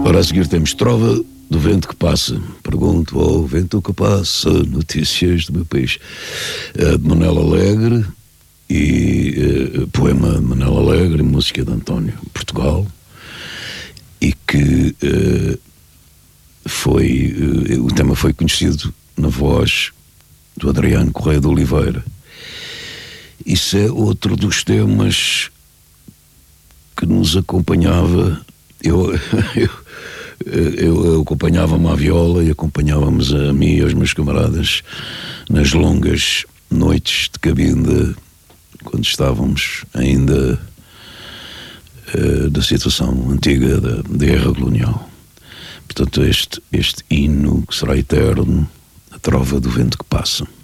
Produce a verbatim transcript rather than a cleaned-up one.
Ora, a seguir temos Trova do Vento que Passa. Pergunto ao vento que passa, notícias do meu país. Uh, de Manela Alegre e uh, poema de Manela Alegre, música de António Portugal, e que uh, foi, uh, o tema foi conhecido na voz do Adriano Correia de Oliveira. Isso é outro dos temas que nos acompanhava. Eu, eu, eu, eu acompanhava-me à viola e acompanhávamos a mim e aos meus camaradas nas longas noites de cabine, quando estávamos ainda uh, da situação antiga da, da guerra colonial. Portanto, este, este hino que será eterno, a Trova do Vento que Passa.